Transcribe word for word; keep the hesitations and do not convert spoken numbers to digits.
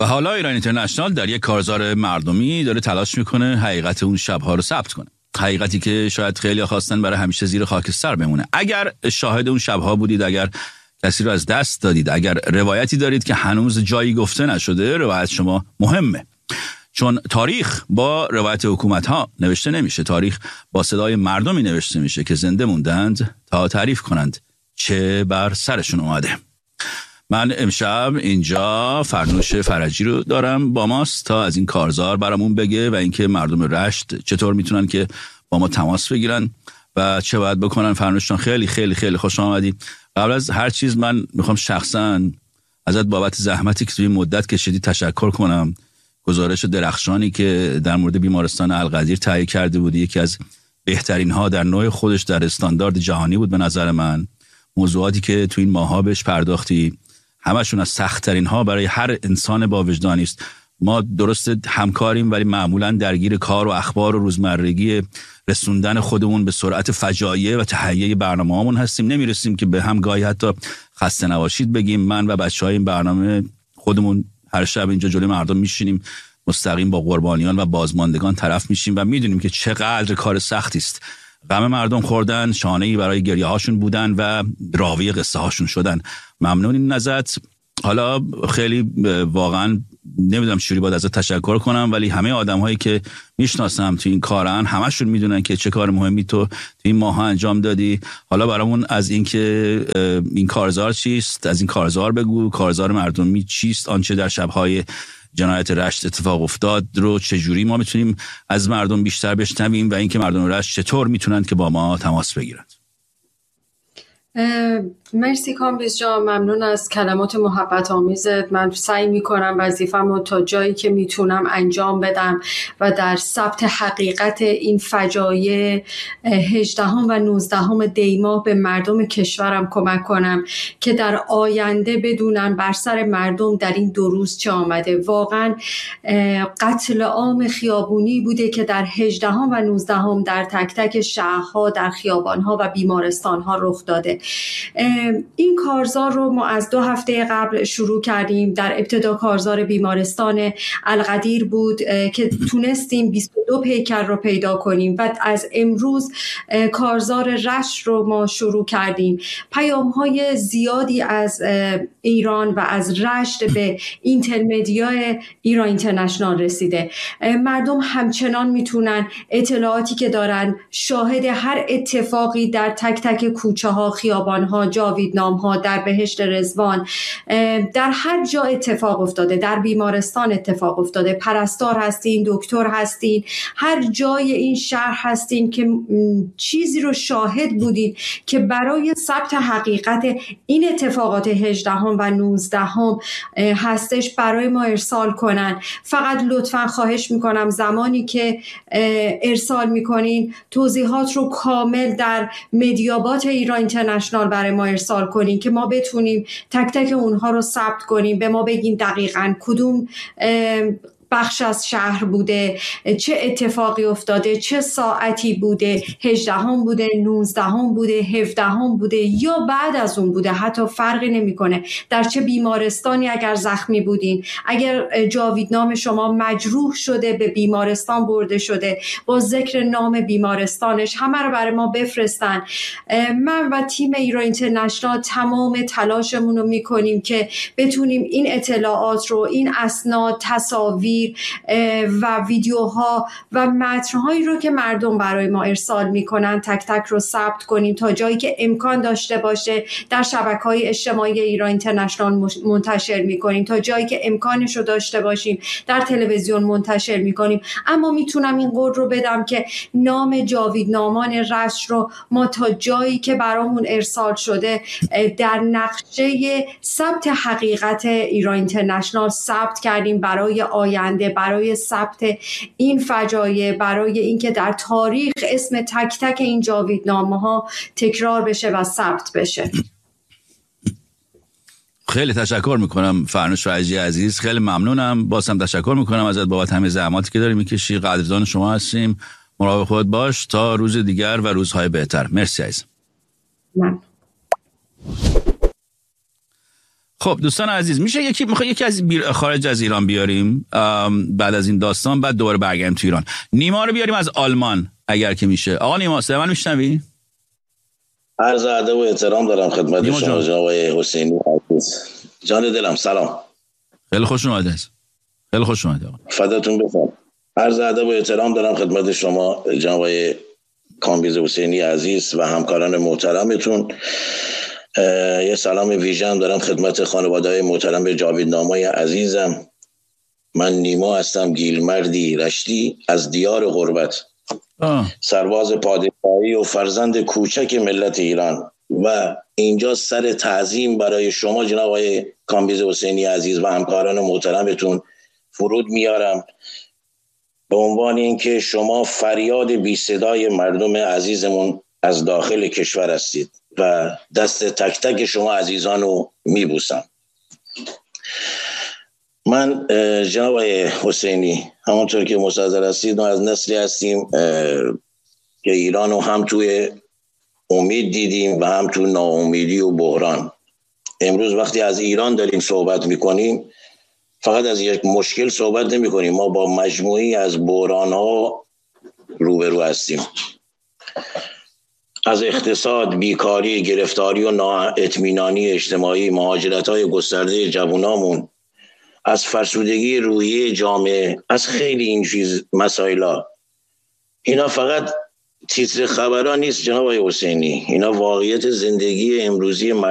و حالا ایران اینترنشنال در یک کارزار مردمی داره تلاش میکنه حقیقت اون شبها رو ثبت کنه، حقیقتی که شاید خیلی خواستن برای همیشه زیر خاکستر بمونه. اگر شاهد اون شبها بودید، اگر کسی رو از دست دادید، اگر روایتی دارید که هنوز جایی گفته نشده، روایت شما مهمه، چون تاریخ با روایت حکومت ها نوشته نمیشه، تاریخ با صدای مردمی نوشته میشه که زنده موندند تا تعریف کنند چه بر سرشون اومده. من امشب اینجا فرنوش فرجی رو دارم با ماست تا از این کارزار برامون بگه و اینکه مردم رشت چطور میتونن که با ما تماس بگیرن و چه باید بکنن. فرنوشتان خیلی خیلی خیلی خوش آمدی. قبل از هر چیز من میخوام شخصا ازت بابت زحمتی که توی مدت کشیدی تشکر کنم. گزارش درخشانی که در مورد بیمارستان القدیر تهیه کرده بودی یکی از بهترین ها در نوع خودش در استاندارد جهانی بود به نظر من. موضوعاتی که تو این ماها بهش پرداختی همشون از سخت‌ترین ها برای هر انسان با وجدانی است. ما درست همکاریم ولی معمولا درگیر کار و اخبار و روزمرگی رسوندن خودمون به سرعت فجایع و تهیه برنامه‌هامون هستیم، نمیرسیم که به هم گاهی حتی خسته نباشید بگیم. من و بچه‌های این برنامه خودمون هر شب اینجا جلوی مردم میشینیم، مستقیم با قربانیان و بازماندگان طرف میشیم و میدونیم که چقدر کار سختی است. غم مردم خوردن، شانه‌ای برای گریه هاشون بودن و راوی قصه هاشون شدن. ممنونیم ازت. حالا خیلی واقعا نمیدونم چجوری باید ازت تشکر کنم، ولی همه آدم‌هایی که میشناسم تو این کارن همشون میدونن که چه کار مهمی تو تو این ماه انجام دادی. حالا برامون از اینکه این کارزار چیست، از این کارزار بگو. کارزار مردمی چیست؟ آنچه در شب‌های جنایت رشت اتفاق افتاد رو چجوری ما میتونیم از مردم بیشتر بشنویم و اینکه مردم رشت چطور میتونن که با ما تماس بگیرند. مرسی کامبیز جان، ممنون از کلمات محبت آمیزت. من سعی میکنم وظیفه‌مو تا جایی که میتونم انجام بدم و در ثبت حقیقت این فجایع هجدهم و نوزدهم دی ماه به مردم کشورم کمک کنم که در آینده بدونن بر سر مردم در این دو روز چه آمده. واقعا قتل عام خیابونی بوده که در هجدهم و نوزدهم در تک تک شهرها، در خیابانها و بیمارستانها رخ داده. این کارزار رو ما از دو هفته قبل شروع کردیم. در ابتدا کارزار بیمارستان القدیر بود که تونستیم بیست و دو پیکر رو پیدا کنیم و از امروز کارزار رشت رو ما شروع کردیم. پیام‌های زیادی از ایران و از رشت به اینترمدیای ایران اینترنشنال رسیده. مردم همچنان میتونن اطلاعاتی که دارن شاهد هر اتفاقی در تک تک کوچه ها، خیابان ها، جاویدنام ها، در بهشت رضوان، در هر جا اتفاق افتاده، در بیمارستان اتفاق افتاده، پرستار هستین، دکتر هستین، هر جای این شهر هستین که چیزی رو شاهد بودین که برای ثبت حقیقت این اتفاقات هجدهم و نوزدهم هستش برای ما ارسال کنن. فقط لطفاً خواهش میکنم زمانی که ارسال میکنین توضیحات رو کامل در مدیابات ایران اینترنشنال برای ما ارسال کنین که ما بتونیم تک تک اونها رو ثبت کنیم. به ما بگین دقیقاً کدوم بخش از شهر بوده، چه اتفاقی افتاده، چه ساعتی بوده، هجدهم بوده، نوزدهم بوده، هفدهم بوده یا بعد از اون بوده، حتی فرقی نمیکنه. در چه بیمارستانی اگر زخمی بودین، اگر جاویدنام شما مجروح شده به بیمارستان برده شده، با ذکر نام بیمارستانش همه رو برای ما بفرستن. من و تیم ایران اینترنشنال تمام تلاشمون رو میکنیم که بتونیم این اطلاعات رو، این اسناد، تصاویر و ویدیوها و متن‌هایی رو که مردم برای ما ارسال میکنن تک تک رو ثبت کنیم تا جایی که امکان داشته باشه در شبکه‌های اجتماعی ایران اینترنشنال منتشر میکنیم، تا جایی که امکانش رو داشته باشیم در تلویزیون منتشر میکنیم. اما میتونم این قول رو بدم که نام جاویدنامان رشت رو ما تا جایی که برامون ارسال شده در نقشه ثبت حقیقت ایران اینترنشنال ثبت کردیم برای آینده، برای ثبت این فجایع، برای اینکه در تاریخ اسم تک تک این جاویدنامه ها تکرار بشه و ثبت بشه. خیلی تشکر میکنم فرنوش فرجی عزیز، خیلی ممنونم. بازم تشکر میکنم ازت بابت همه زحماتی که داری میکشی. قدردان شما هستیم. مراقب خودت باش تا روز دیگر و روزهای بهتر. مرسی عزیز. من خب دوستان عزیز، میشه یکی میخواد یکی از بیر... خارج از ایران بیاریم بعد از این داستان، بعد دوباره برگردیم تو ایران. نیما رو بیاریم از آلمان اگر که میشه. آقا نیما صدا من میشنوی؟ عرض ادب و احترام دارم خدمت شما جناب حسینی عزیز. جان دلم سلام. خیلی خوش اومدید. خیلی خوش اومدید آقا. فداتون بشم. عرض ادب و احترام دارم خدمت شما جناب کامبیز حسینی عزیز و همکاران محترمتون. یه سلام ویژه دارم خدمت خانواده‌های محترم جاویدنامای عزیزم. من نیما هستم، گیلمردی رشتی از دیار غربت، آه. سرباز پادشاهی و فرزند کوچک ملت ایران و اینجا سر تعظیم برای شما جناب آقای کامبیز حسینی عزیز و همکاران محترمتون فرود میارم به عنوان اینکه شما فریاد بی صدای مردم عزیزمون از داخل کشور هستید و دست تک تک شما عزیزان رو میبوسم. من جناب حسینی همونطور که مستحضر هستید ما از نسلی هستیم که ایران رو هم توی امید دیدیم و هم تو ناامیدی و بحران. امروز وقتی از ایران داریم صحبت میکنیم فقط از یک مشکل صحبت نمی کنیم، ما با مجموعی از بحران ها روبرو هستیم. از اقتصاد، بیکاری، گرفتاری و نااطمینانی اجتماعی، مهاجرت‌های گسترده جوانامون، از فرسودگی روحی جامعه، از خیلی این چیز مسائلا. اینا فقط تیتر خبرها نیست جناب حسینی، اینا واقعیت زندگی امروزی